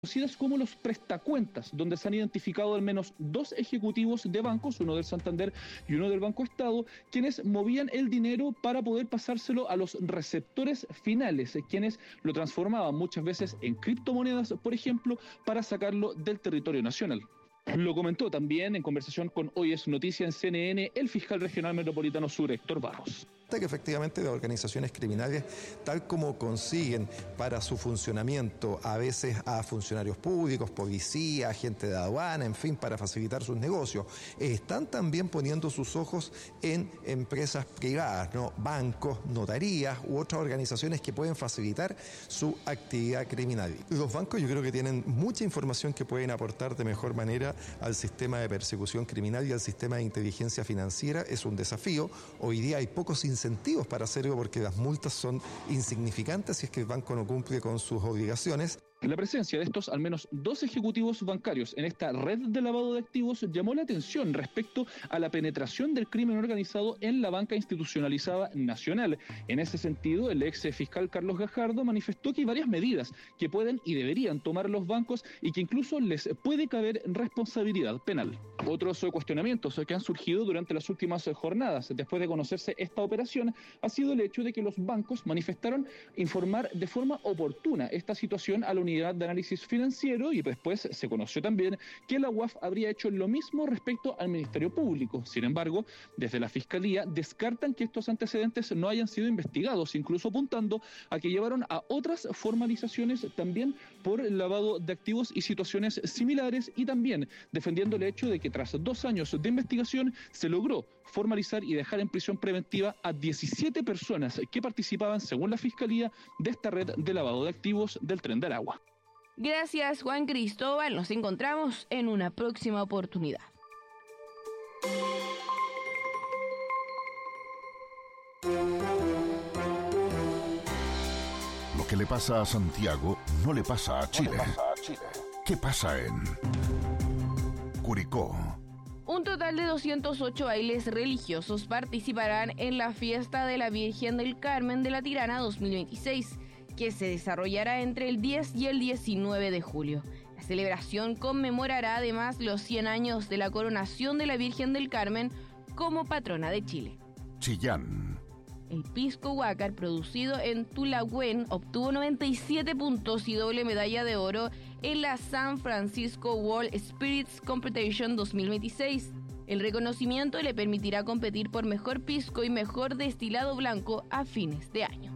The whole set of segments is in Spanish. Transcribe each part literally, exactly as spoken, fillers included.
conocidas como los prestacuentas, donde se han identificado al menos dos ejecutivos de bancos, uno del Santander y uno del Banco Estado, quienes movían el dinero para poder pasárselo a los receptores finales, quienes lo transformaban muchas veces en criptomonedas, por ejemplo, para sacarlo del territorio nacional. Lo comentó también en conversación con Hoy es Noticia en C N N el fiscal regional metropolitano sur, Héctor Barros. Que efectivamente las organizaciones criminales, tal como consiguen para su funcionamiento a veces a funcionarios públicos, policía, agentes de aduana, en fin, para facilitar sus negocios, están también poniendo sus ojos en empresas privadas, ¿no? Bancos, notarías u otras organizaciones que pueden facilitar su actividad criminal. Los bancos yo creo que tienen mucha información que pueden aportar de mejor manera al sistema de persecución criminal y al sistema de inteligencia financiera. Es un desafío. Hoy día hay pocos incentivos para hacerlo porque las multas son insignificantes si es que el banco no cumple con sus obligaciones. La presencia de estos al menos dos ejecutivos bancarios en esta red de lavado de activos llamó la atención respecto a la penetración del crimen organizado en la banca institucionalizada nacional. En ese sentido, el ex fiscal Carlos Gajardo manifestó que hay varias medidas que pueden y deberían tomar los bancos y que incluso les puede caber responsabilidad penal. Otros cuestionamientos que han surgido durante las últimas jornadas después de conocerse esta operación ha sido el hecho de que los bancos manifestaron informar de forma oportuna esta situación a la unidad de análisis financiero y después se conoció también que la U A F habría hecho lo mismo respecto al Ministerio Público. Sin embargo, desde la Fiscalía descartan que estos antecedentes no hayan sido investigados, incluso apuntando a que llevaron a otras formalizaciones también por lavado de activos y situaciones similares, y también defendiendo el hecho de que tras dos años de investigación se logró formalizar y dejar en prisión preventiva a diecisiete personas que participaban, según la Fiscalía, de esta red de lavado de activos del Tren de Aragua. Gracias, Juan Cristóbal. Nos encontramos en una próxima oportunidad. Lo que le pasa a Santiago no le pasa a Chile. No pasa a Chile. ¿Qué pasa en Curicó? Un total de doscientos ocho bailes religiosos participarán en la fiesta de la Virgen del Carmen de la Tirana dos mil veintiséis, que se desarrollará entre el diez y el diecinueve de julio. La celebración conmemorará además los cien años de la coronación de la Virgen del Carmen como patrona de Chile. Chillán. El Pisco Huácar, producido en Tulagüen, obtuvo noventa y siete puntos y doble medalla de oro en la San Francisco World Spirits Competition dos mil veintiséis. El reconocimiento le permitirá competir por mejor pisco y mejor destilado blanco a fines de año.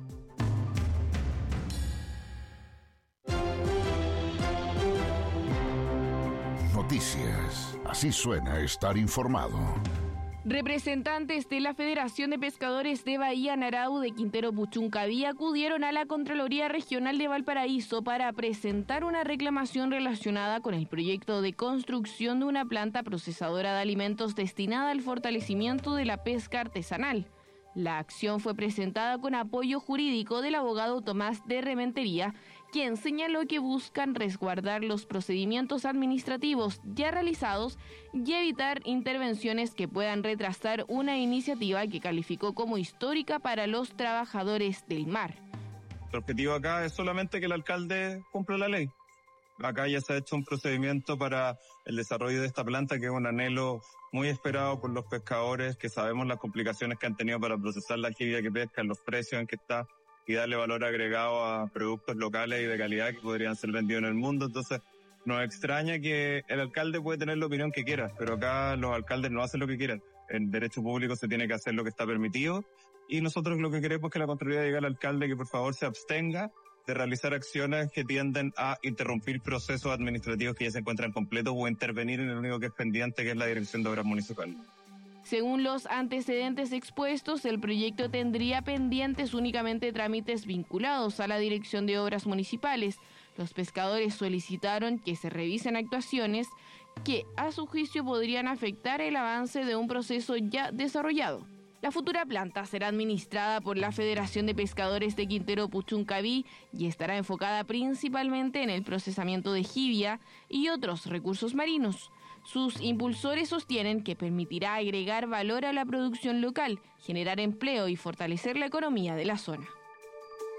Noticias. Así suena estar informado. Representantes de la Federación de Pescadores de Bahía Narau de Quintero Puchuncaví acudieron a la Contraloría Regional de Valparaíso para presentar una reclamación relacionada con el proyecto de construcción de una planta procesadora de alimentos destinada al fortalecimiento de la pesca artesanal. La acción fue presentada con apoyo jurídico del abogado Tomás de Rementería, quien señaló que buscan resguardar los procedimientos administrativos ya realizados y evitar intervenciones que puedan retrasar una iniciativa que calificó como histórica para los trabajadores del mar. El objetivo acá es solamente que el alcalde cumpla la ley. Acá ya se ha hecho un procedimiento para el desarrollo de esta planta, que es un anhelo muy esperado por los pescadores, que sabemos las complicaciones que han tenido para procesar la actividad que pescan, los precios en que está, y darle valor agregado a productos locales y de calidad que podrían ser vendidos en el mundo. Entonces, nos extraña que el alcalde puede tener la opinión que quiera, pero acá los alcaldes no hacen lo que quieran. En derecho público se tiene que hacer lo que está permitido, y nosotros lo que queremos es que la Contraloría diga al alcalde que por favor se abstenga de realizar acciones que tienden a interrumpir procesos administrativos que ya se encuentran completos o intervenir en el único que es pendiente, que es la Dirección de Obras Municipales. Según los antecedentes expuestos, el proyecto tendría pendientes únicamente trámites vinculados a la Dirección de Obras Municipales. Los pescadores solicitaron que se revisen actuaciones que, a su juicio, podrían afectar el avance de un proceso ya desarrollado. La futura planta será administrada por la Federación de Pescadores de Quintero Puchuncaví y estará enfocada principalmente en el procesamiento de jibia y otros recursos marinos. Sus impulsores sostienen que permitirá agregar valor a la producción local, generar empleo y fortalecer la economía de la zona.